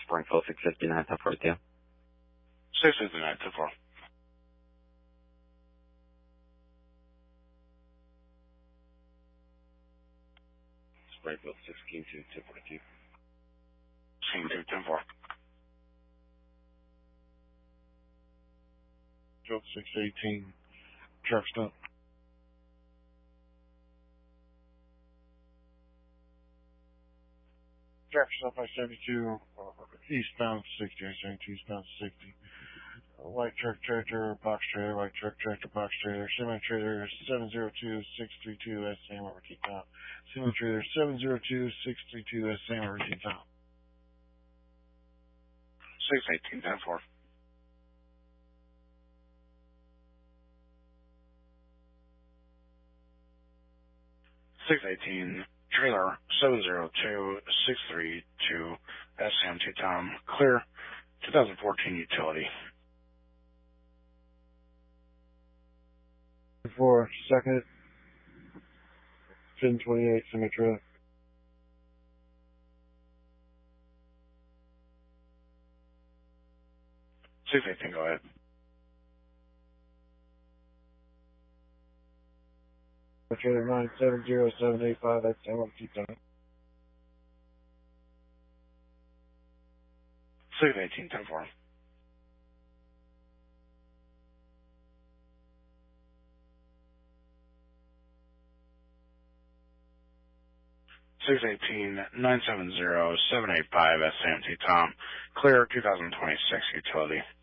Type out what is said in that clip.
Springfield 659, top 42. 659, 2-4. Springfield 6Q2, 242. 6Q2, 10-4. Joke 618, truck stop. Traffic stop by 72, eastbound 60, I-72 eastbound 60. Light truck tractor, box trailer, light truck tractor, box trailer, semi-trailer 702-632 S Sam over T-top. Semi-trailer 702-632 S Sam over T-top. 618, 10-4. 618, trailer 702-632 SM Tom, clear, 2014 utility. 4, second, 1028, semi-trailer. 618, go ahead. Trailer 970785, that's Sam over T-top. 618, 10-4. 618-970-785 SMT Tom, clear, 2026 utility.